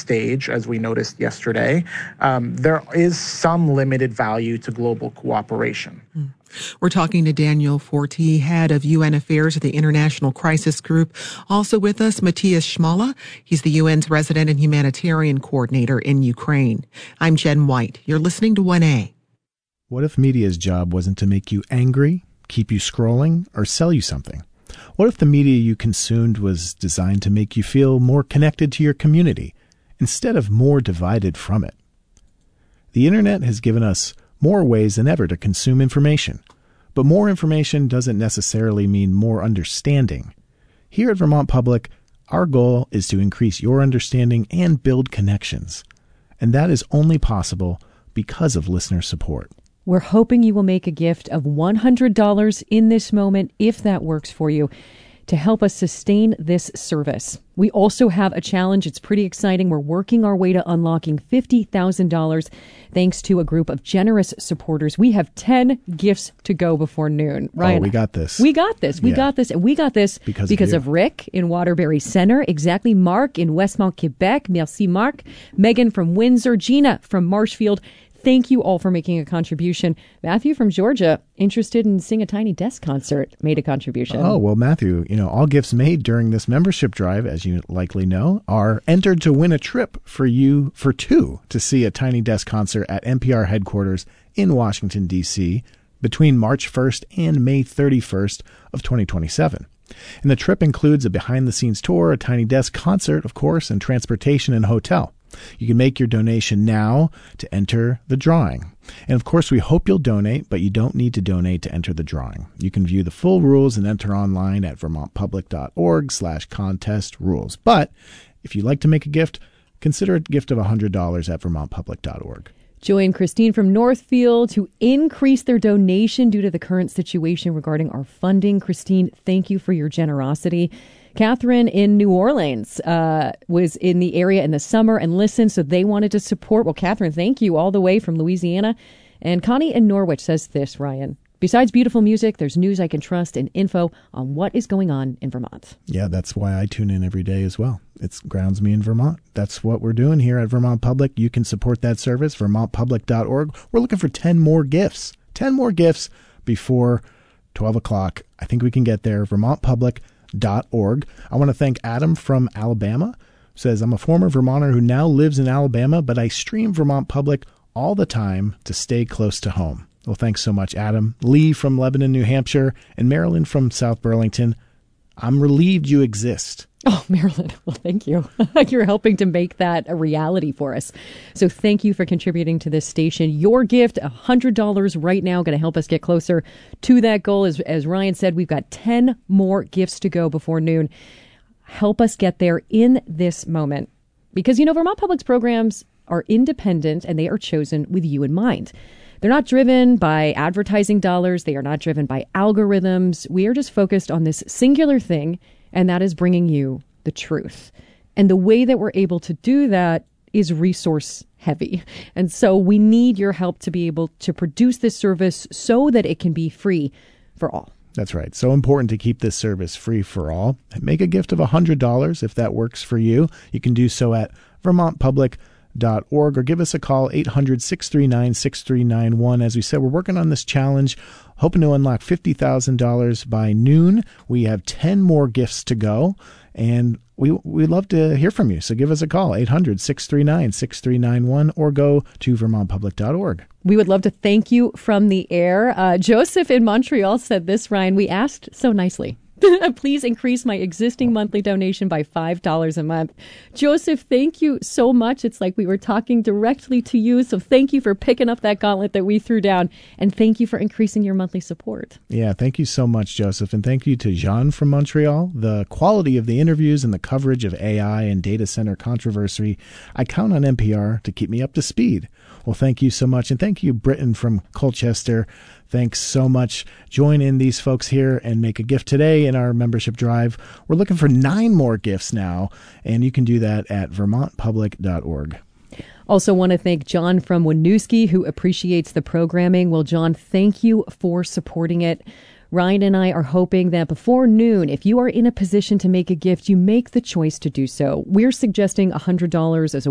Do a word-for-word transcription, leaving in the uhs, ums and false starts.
stage, as we noticed yesterday, um, there is some limited value to global cooperation. Mm. We're talking to Daniel Forti, head of U N Affairs at the International Crisis Group. Also with us, Matthias Schmala. He's the U N's resident and humanitarian coordinator in Ukraine. I'm Jen White. You're listening to one A. What if media's job wasn't to make you angry, keep you scrolling, or sell you something? What if the media you consumed was designed to make you feel more connected to your community, instead of more divided from it? The internet has given us more ways than ever to consume information. But more information doesn't necessarily mean more understanding. Here at Vermont Public, our goal is to increase your understanding and build connections. And that is only possible because of listener support. We're hoping you will make a gift of one hundred dollars in this moment, if that works for you, to help us sustain this service. We also have a challenge. It's pretty exciting. We're working our way to unlocking fifty thousand dollars thanks to a group of generous supporters. We have ten gifts to go before noon. Ryan, oh, we got this. We got this. We yeah. got this. And we got this because, because of, of Rick in Waterbury Center. Exactly. Mark in Westmont, Quebec. Merci, Mark. Megan from Windsor. Gina from Marshfield. Thank you all for making a contribution. Matthew from Georgia, interested in seeing a Tiny Desk concert, made a contribution. Oh, well, Matthew, you know, all gifts made during this membership drive, as you likely know, are entered to win a trip for you for two to see a Tiny Desk concert at N P R headquarters in Washington, D C between March first and May thirty-first of twenty twenty-seven. And the trip includes a behind-the-scenes tour, a Tiny Desk concert, of course, and transportation and hotel. You can make your donation now to enter the drawing. And of course, we hope you'll donate, but you don't need to donate to enter the drawing. You can view the full rules and enter online at vermontpublic.org slash contest rules. But if you'd like to make a gift, consider a gift of one hundred dollars at vermontpublic dot org. Joy and Christine from Northfield to increase their donation due to the current situation regarding our funding. Christine, thank you for your generosity. Catherine in New Orleans uh, was in the area in the summer and listened, so they wanted to support. Well, Catherine, thank you all the way from Louisiana. And Connie in Norwich says this, Ryan. Besides beautiful music, there's news I can trust and info on what is going on in Vermont. Yeah, that's why I tune in every day as well. It grounds me in Vermont. That's what we're doing here at Vermont Public. You can support that service, vermont public dot org. We're looking for ten more gifts. ten more gifts before twelve o'clock. I think we can get there. vermont public dot org. I want to thank Adam from Alabama. Says, I'm a former Vermonter who now lives in Alabama, but I stream Vermont Public all the time to stay close to home. Well, thanks so much, Adam. Lee from Lebanon, New Hampshire, and Marilyn from South Burlington. I'm relieved you exist. Oh, Marilyn, well, thank you. You're helping to make that a reality for us. So thank you for contributing to this station. Your gift, one hundred dollars right now, going to help us get closer to that goal. As, as Ryan said, we've got ten more gifts to go before noon. Help us get there in this moment. Because, you know, Vermont Public's programs are independent and they are chosen with you in mind. They're not driven by advertising dollars. They are not driven by algorithms. We are just focused on this singular thing, and that is bringing you the truth. And the way that we're able to do that is resource heavy. And so we need your help to be able to produce this service so that it can be free for all. That's right. So important to keep this service free for all. Make a gift of one hundred dollars if that works for you. You can do so at vermont public dot org or give us a call, eight hundred, six three nine, six three nine one. As we said, we're working on this challenge, hoping to unlock fifty thousand dollars by noon. We have ten more gifts to go, and we, we'd love to hear from you. So give us a call, eight hundred, six three nine, six three nine one, or go to vermont public dot org. We would love to thank you from the air. Uh, Joseph in Montreal said this, Ryan, we asked so nicely. Please increase my existing monthly donation by five dollars a month. Joseph, thank you so much. It's like we were talking directly to you. So thank you for picking up that gauntlet that we threw down. And thank you for increasing your monthly support. Yeah, thank you so much, Joseph. And thank you to Jean from Montreal. The quality of the interviews and the coverage of A I and data center controversy, I count on N P R to keep me up to speed. Well, thank you so much. And thank you, Britton from Colchester. Thanks so much. Join in these folks here and make a gift today in our membership drive. We're looking for nine more gifts now, and you can do that at vermont public dot org. Also want to thank John from Winooski, who appreciates the programming. Well, John, thank you for supporting it. Ryan and I are hoping that before noon, if you are in a position to make a gift, you make the choice to do so. We're suggesting one hundred dollars as a